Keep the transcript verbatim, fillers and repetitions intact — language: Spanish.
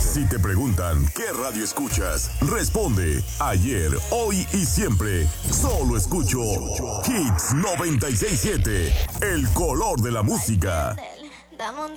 Si te preguntan qué radio escuchas, responde ayer, hoy y siempre. Solo escucho Hits noventa y seis punto siete, el color de la música. Dame un